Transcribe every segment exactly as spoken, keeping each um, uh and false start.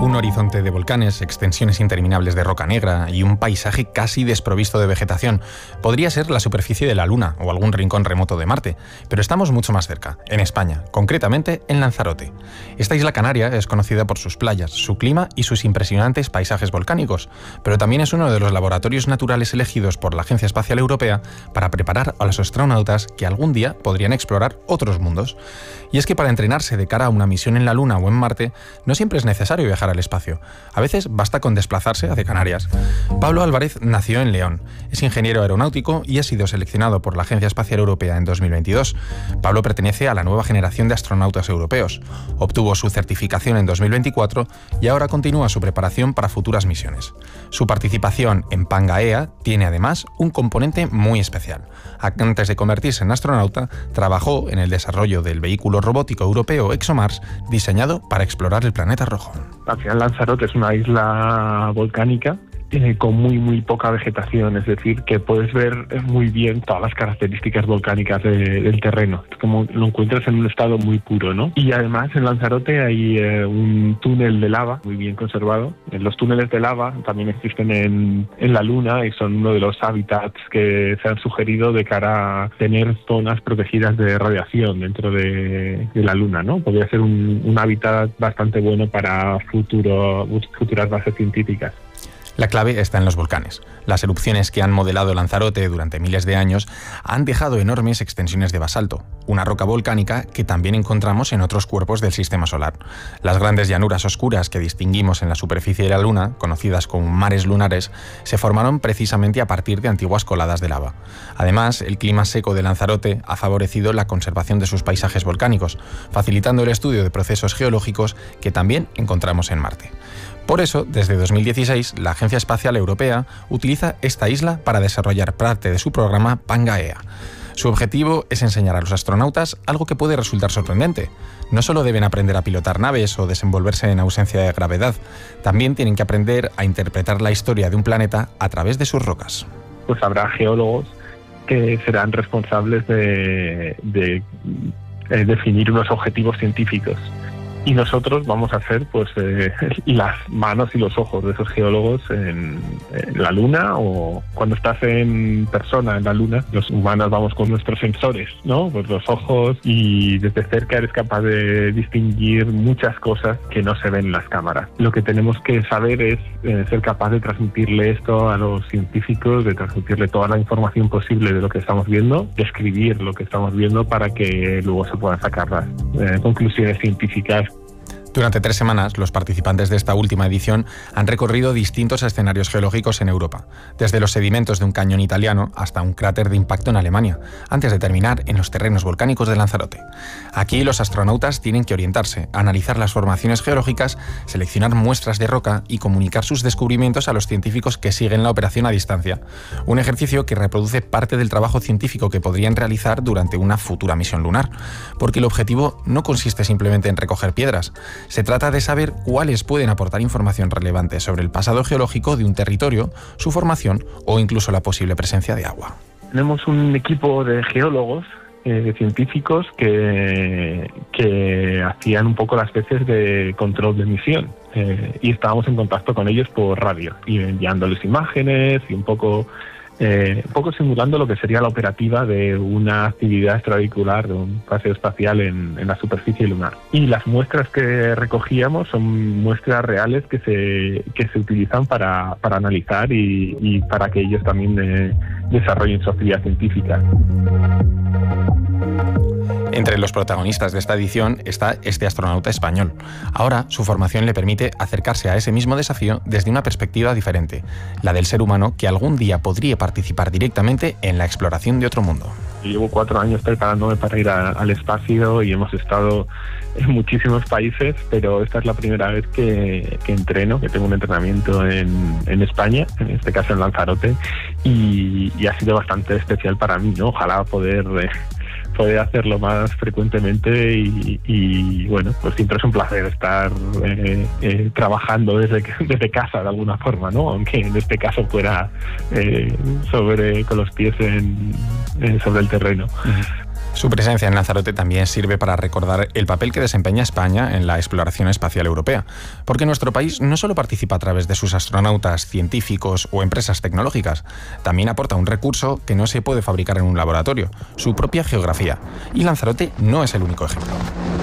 Un horizonte de volcanes, extensiones interminables de roca negra y un paisaje casi desprovisto de vegetación. Podría ser la superficie de la Luna o algún rincón remoto de Marte, pero estamos mucho más cerca, en España, concretamente en Lanzarote. Esta isla canaria es conocida por sus playas, su clima y sus impresionantes paisajes volcánicos, pero también es uno de los laboratorios naturales elegidos por la Agencia Espacial Europea para preparar a los astronautas que algún día podrían explorar otros mundos. Y es que para entrenarse de cara a una misión en la Luna o en Marte, no siempre es necesario viajar al espacio. A veces basta con desplazarse hacia Canarias. Pablo Álvarez nació en León, es ingeniero aeronáutico y ha sido seleccionado por la Agencia Espacial Europea en dos mil veintidós. Pablo pertenece a la nueva generación de astronautas europeos. Obtuvo su certificación en dos mil veinticuatro y ahora continúa su preparación para futuras misiones. Su participación en Pangaea tiene además un componente muy especial. Antes de convertirse en astronauta, trabajó en el desarrollo del vehículo robótico europeo ExoMars, diseñado para explorar el planeta rojo. Al final Lanzarote es una isla volcánica eh, con muy muy poca vegetación, es decir, que puedes ver muy bien todas las características volcánicas de, del terreno. Es como lo encuentras en un estado muy puro, ¿no? Y además en Lanzarote hay eh, un túnel de lava muy bien conservado. Los túneles de lava también existen en, en la Luna y son uno de los hábitats que se han sugerido de cara a tener zonas protegidas de radiación dentro de, de la Luna, ¿no? Podría ser un, un hábitat bastante bueno para futuro, futuras bases científicas. La clave está en los volcanes. Las erupciones que han modelado Lanzarote durante miles de años han dejado enormes extensiones de basalto, una roca volcánica que también encontramos en otros cuerpos del sistema solar. Las grandes llanuras oscuras que distinguimos en la superficie de la Luna, conocidas como mares lunares, se formaron precisamente a partir de antiguas coladas de lava. Además, el clima seco de Lanzarote ha favorecido la conservación de sus paisajes volcánicos, facilitando el estudio de procesos geológicos que también encontramos en Marte. Por eso, desde dos mil dieciséis, la Agencia Espacial Europea utiliza esta isla para desarrollar parte de su programa Pangaea. Su objetivo es enseñar a los astronautas algo que puede resultar sorprendente. No solo deben aprender a pilotar naves o desenvolverse en ausencia de gravedad, también tienen que aprender a interpretar la historia de un planeta a través de sus rocas. Pues habrá geólogos que serán responsables de, de, de definir unos objetivos científicos. Y nosotros vamos a ser pues eh, las manos y los ojos de esos geólogos en, en la Luna, o cuando estás en persona en la Luna, los humanos vamos con nuestros sensores, ¿no? Pues los ojos, y desde cerca eres capaz de distinguir muchas cosas que no se ven en las cámaras. Lo que tenemos que saber es eh, ser capaz de transmitirle esto a los científicos, de transmitirle toda la información posible de lo que estamos viendo, describir lo que estamos viendo para que luego se puedan sacar las eh, conclusiones científicas. Durante tres semanas, los participantes de esta última edición han recorrido distintos escenarios geológicos en Europa, desde los sedimentos de un cañón italiano hasta un cráter de impacto en Alemania, antes de terminar en los terrenos volcánicos de Lanzarote. Aquí los astronautas tienen que orientarse, analizar las formaciones geológicas, seleccionar muestras de roca y comunicar sus descubrimientos a los científicos que siguen la operación a distancia. Un ejercicio que reproduce parte del trabajo científico que podrían realizar durante una futura misión lunar, porque el objetivo no consiste simplemente en recoger piedras. Se trata de saber cuáles pueden aportar información relevante sobre el pasado geológico de un territorio, su formación o incluso la posible presencia de agua. Tenemos un equipo de geólogos, eh, de científicos que, que hacían un poco las veces de control de misión, eh, y estábamos en contacto con ellos por radio y enviándoles imágenes y un poco... Eh, un poco simulando lo que sería la operativa de una actividad extravehicular, de un paseo espacial en, en la superficie lunar. Y las muestras que recogíamos son muestras reales que se, que se utilizan para, para analizar y, y para que ellos también eh, desarrollen su actividad científica. Entre los protagonistas de esta edición está este astronauta español. Ahora, su formación le permite acercarse a ese mismo desafío desde una perspectiva diferente, la del ser humano que algún día podría participar directamente en la exploración de otro mundo. Llevo cuatro años preparándome para ir a, al espacio y hemos estado en muchísimos países, pero esta es la primera vez que, que entreno, que tengo un entrenamiento en, en España, en este caso en Lanzarote, y, y ha sido bastante especial para mí, ¿no? Ojalá poder... Eh, poder hacerlo más frecuentemente y, y bueno, pues siempre es un placer estar eh, eh, trabajando desde, desde casa de alguna forma, ¿no? Aunque en este caso fuera eh, sobre con los pies en, eh, sobre el terreno. Uh-huh. Su presencia en Lanzarote también sirve para recordar el papel que desempeña España en la exploración espacial europea, porque nuestro país no solo participa a través de sus astronautas, científicos o empresas tecnológicas, también aporta un recurso que no se puede fabricar en un laboratorio, su propia geografía. Y Lanzarote no es el único ejemplo.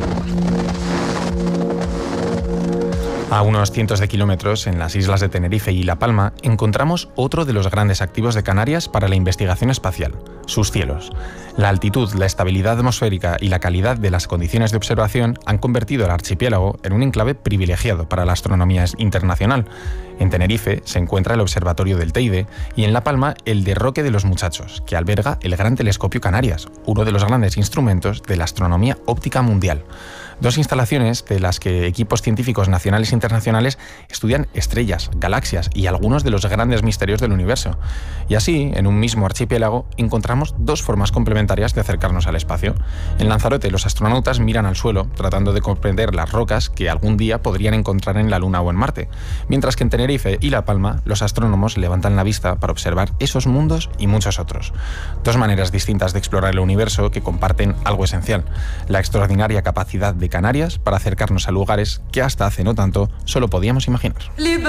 A unos cientos de kilómetros, en las islas de Tenerife y La Palma, encontramos otro de los grandes activos de Canarias para la investigación espacial, sus cielos. La altitud, la estabilidad atmosférica y la calidad de las condiciones de observación han convertido el archipiélago en un enclave privilegiado para la astronomía internacional. En Tenerife se encuentra el Observatorio del Teide y en La Palma el de Roque de los Muchachos, que alberga el Gran Telescopio Canarias, uno de los grandes instrumentos de la astronomía óptica mundial. Dos instalaciones de las que equipos científicos nacionales e internacionales estudian estrellas, galaxias y algunos de los grandes misterios del universo. Y así, en un mismo archipiélago, encontramos dos formas complementarias de acercarnos al espacio. En Lanzarote, los astronautas miran al suelo, tratando de comprender las rocas que algún día podrían encontrar en la Luna o en Marte, mientras que en Tenerife y La Palma, los astrónomos levantan la vista para observar esos mundos y muchos otros. Dos maneras distintas de explorar el universo que comparten algo esencial: la extraordinaria capacidad de Canarias para acercarnos a lugares que hasta hace no tanto solo podíamos imaginar.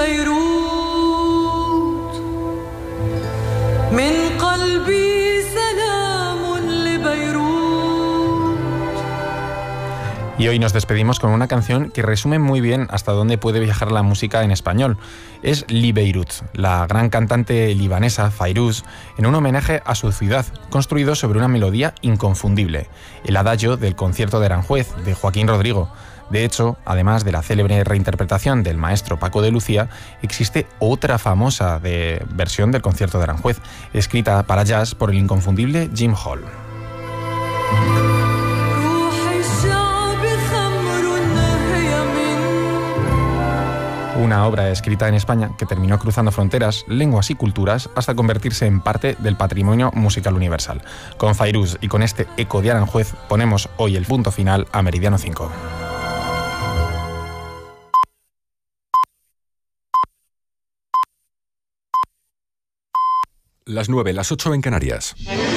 Y hoy nos despedimos con una canción que resume muy bien hasta dónde puede viajar la música en español. Es Li Beirut, la gran cantante libanesa Fairuz, en un homenaje a su ciudad, construido sobre una melodía inconfundible, el adagio del concierto de Aranjuez, de Joaquín Rodrigo. De hecho, además de la célebre reinterpretación del maestro Paco de Lucía, existe otra famosa de versión del concierto de Aranjuez, escrita para jazz por el inconfundible Jim Hall. Una obra escrita en España que terminó cruzando fronteras, lenguas y culturas hasta convertirse en parte del patrimonio musical universal. Con Fairuz y con este eco de Aranjuez ponemos hoy el punto final a Meridiano cinco. Las nueve, las ocho en Canarias.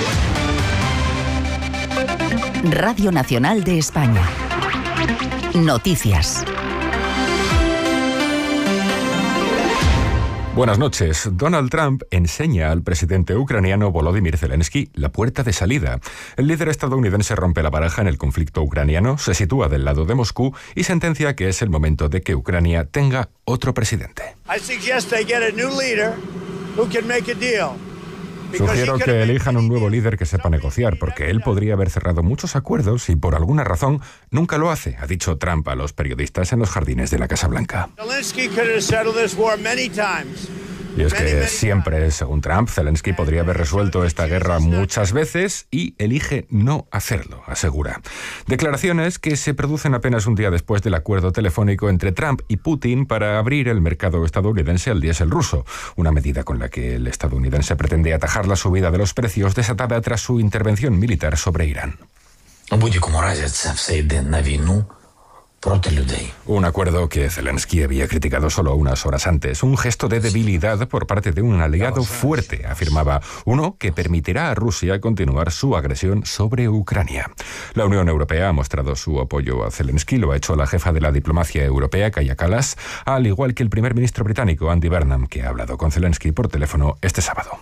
Radio Nacional de España. Noticias. Buenas noches. Donald Trump enseña al presidente ucraniano Volodymyr Zelensky la puerta de salida. El líder estadounidense rompe la baraja en el conflicto ucraniano, se sitúa del lado de Moscú y sentencia que es el momento de que Ucrania tenga otro presidente. I suggest they get a new leader who can make a deal. Sugiero que elijan un nuevo líder que sepa negociar, porque él podría haber cerrado muchos acuerdos y por alguna razón nunca lo hace, ha dicho Trump a los periodistas en los jardines de la Casa Blanca. Y es que siempre, según Trump, Zelensky podría haber resuelto esta guerra muchas veces y elige no hacerlo, asegura. Declaraciones que se producen apenas un día después del acuerdo telefónico entre Trump y Putin para abrir el mercado estadounidense al diésel ruso, una medida con la que el estadounidense pretende atajar la subida de los precios desatada tras su intervención militar sobre Irán. Un acuerdo que Zelensky había criticado solo unas horas antes. Un gesto de debilidad por parte de un aliado fuerte, afirmaba. Uno que permitirá a Rusia continuar su agresión sobre Ucrania. La Unión Europea ha mostrado su apoyo a Zelensky. Lo ha hecho la jefa de la diplomacia europea, Kaja Kallas, al igual que el primer ministro británico, Andy Burnham, que ha hablado con Zelensky por teléfono este sábado.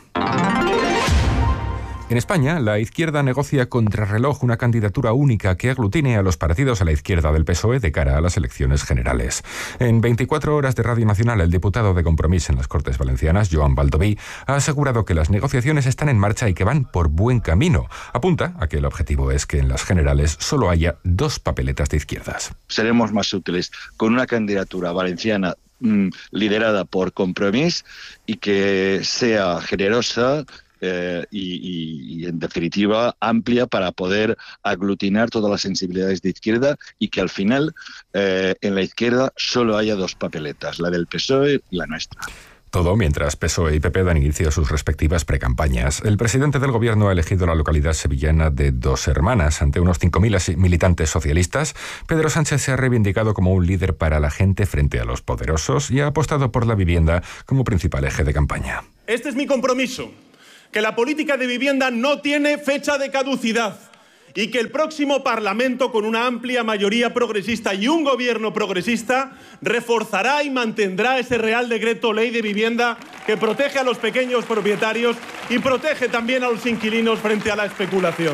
En España, la izquierda negocia contrarreloj una candidatura única que aglutine a los partidos a la izquierda del P S O E de cara a las elecciones generales. En veinticuatro horas de Radio Nacional, el diputado de Compromís en las Cortes Valencianas, Joan Baldoví, ha asegurado que las negociaciones están en marcha y que van por buen camino. Apunta a que el objetivo es que en las generales solo haya dos papeletas de izquierdas. Seremos más útiles con una candidatura valenciana mmm, liderada por Compromís y que sea generosa, Eh, y, y, y, en definitiva, amplia para poder aglutinar todas las sensibilidades de izquierda y que al final eh, en la izquierda solo haya dos papeletas, la del P S O E y la nuestra. Todo mientras P S O E y P P dan inicio a sus respectivas precampañas. El presidente del gobierno ha elegido la localidad sevillana de Dos Hermanas. Ante unos cinco mil militantes socialistas, Pedro Sánchez se ha reivindicado como un líder para la gente frente a los poderosos y ha apostado por la vivienda como principal eje de campaña. Este es mi compromiso, que la política de vivienda no tiene fecha de caducidad y que el próximo Parlamento, con una amplia mayoría progresista y un gobierno progresista, reforzará y mantendrá ese Real Decreto Ley de Vivienda que protege a los pequeños propietarios y protege también a los inquilinos frente a la especulación.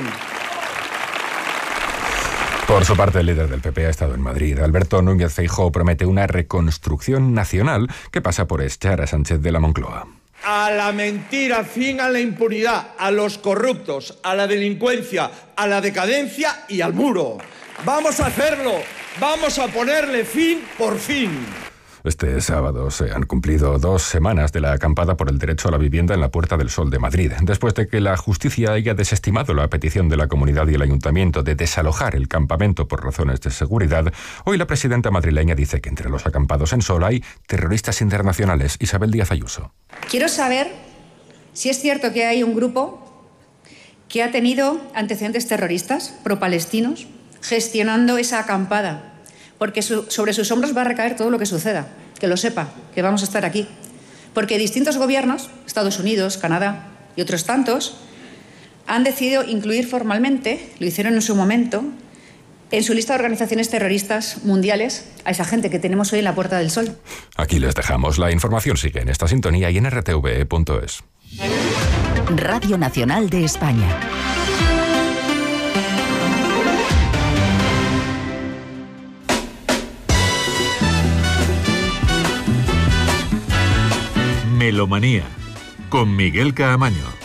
Por su parte, el líder del P P ha estado en Madrid. Alberto Núñez Feijóo promete una reconstrucción nacional que pasa por echar a Sánchez de la Moncloa. A la mentira, fin a la impunidad, a los corruptos, a la delincuencia, a la decadencia y al muro. ¡Vamos a hacerlo! ¡Vamos a ponerle fin por fin! Este sábado se han cumplido dos semanas de la acampada por el derecho a la vivienda en la Puerta del Sol de Madrid. Después de que la justicia haya desestimado la petición de la comunidad y el ayuntamiento de desalojar el campamento por razones de seguridad, hoy la presidenta madrileña dice que entre los acampados en Sol hay terroristas internacionales. Isabel Díaz Ayuso. Quiero saber si es cierto que hay un grupo que ha tenido antecedentes terroristas pro-palestinos gestionando esa acampada, porque su, sobre sus hombros va a recaer todo lo que suceda, que lo sepa, que vamos a estar aquí. Porque distintos gobiernos, Estados Unidos, Canadá y otros tantos, han decidido incluir formalmente, lo hicieron en su momento, en su lista de organizaciones terroristas mundiales a esa gente que tenemos hoy en la Puerta del Sol. Aquí les dejamos. La información sigue en esta sintonía y en r t v e punto es. Radio Nacional de España. Melomanía, con Miguel Caamaño.